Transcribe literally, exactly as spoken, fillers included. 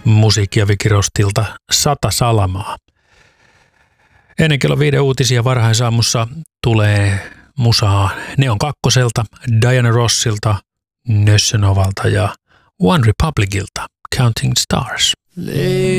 musiikkia Viki Rostilta Sata salamaa. Ennen kello viiden uutisia varhaisaamussa tulee musaa Neon kakkoselta, Diana Rossilta, Nössönovalta ja One Republicilta, Counting Stars.